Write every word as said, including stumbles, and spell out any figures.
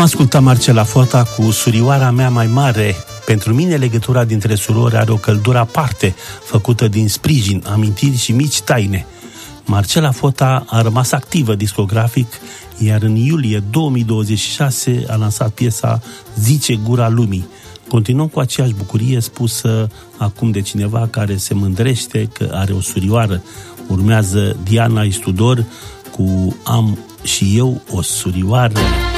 ascultat Marcela Fota cu Surioara mea mai mare. Pentru mine legătura dintre surori are o căldură aparte, făcută din sprijin, amintiri și mici taine. Marcela Fota a rămas activă discografic, iar în iulie două mii douăzeci și șase a lansat piesa Zice Gura Lumii. Continuăm cu aceeași bucurie spusă acum de cineva care se mândrește că are o surioară. Urmează Diana Istudor cu Am și eu o surioară.